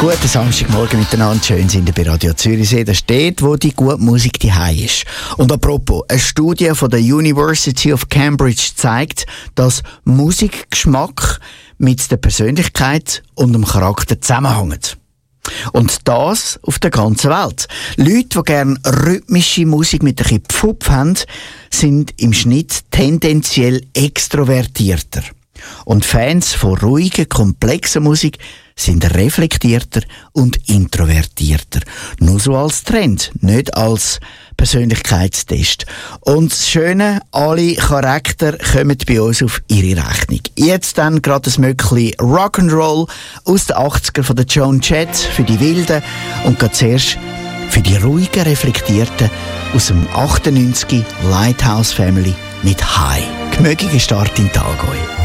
Guten Samstagmorgen miteinander, schön sind ihr bei Radio Zürichsee. Das steht, wo die gute Musik daheim ist. Und apropos, eine Studie von der University of Cambridge zeigt, dass Musikgeschmack mit der Persönlichkeit und dem Charakter zusammenhängt. Und das auf der ganzen Welt. Leute, die gerne rhythmische Musik mit ein bisschen Pfupf haben, sind im Schnitt tendenziell extrovertierter. Und Fans von ruhiger, komplexer Musik sind reflektierter und introvertierter. Nur so als Trend, nicht als Persönlichkeitstest. Und das Schöne, alle Charakter kommen bei uns auf ihre Rechnung. Jetzt dann gerade ein Möckli Rock'n'Roll aus den 80er von der Joan Jett für die Wilden und gerade zuerst für die ruhigen, reflektierten aus dem 98 Lighthouse Family mit High. Gemögigen Start in den Tag euch.